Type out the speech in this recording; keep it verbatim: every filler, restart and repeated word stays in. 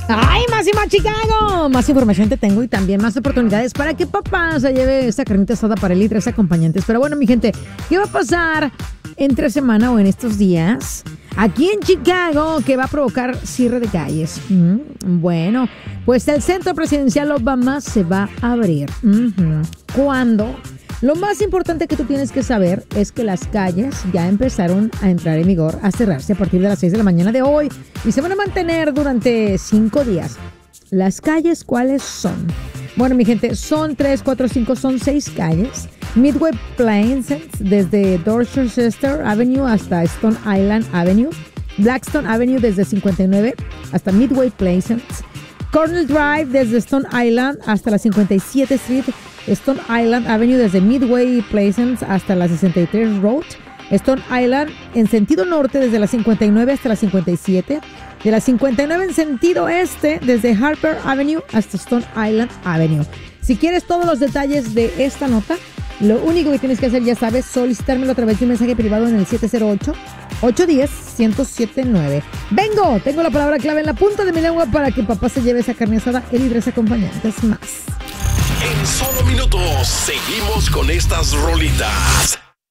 ¡Ay, más y más Chicago! Más información te tengo y también más oportunidades para que papá se lleve esta carnita asada para él y tres acompañantes. Pero bueno, mi gente, ¿qué va a pasar entre semana o en estos días aquí en Chicago que va a provocar cierre de calles? Mm, bueno, pues el Centro Presidencial Obama se va a abrir. Mm-hmm. ¿Cuándo? Lo más importante que tú tienes que saber es que las calles ya empezaron a entrar en vigor, a cerrarse a partir de las seis de la mañana de hoy y se van a mantener durante cinco días. ¿Las calles cuáles son? Bueno, mi gente, son tres, cuatro, cinco, son seis calles. Midway Plains, desde Dorchester Avenue hasta Stone Island Avenue. Blackstone Avenue desde cincuenta y nueve hasta Midway Plains. Cornell Drive desde Stone Island hasta la cincuenta y siete Street. Stone Island Avenue desde Midway Plaisance hasta la sesenta y tres Road. Stone Island en sentido norte desde la cincuenta y nueve hasta la cincuenta y siete. De la cincuenta y nueve en sentido este desde Harper Avenue hasta Stone Island Avenue. Si quieres todos los detalles de esta nota, lo único que tienes que hacer, ya sabes, solicitármelo a través de un mensaje privado en el siete cero ocho, ocho uno cero, uno cero siete nueve. Vengo, tengo la palabra clave en la punta de mi lengua para que papá se lleve esa carne asada, él y tres acompañantes más. En solo minutos seguimos con estas rolitas.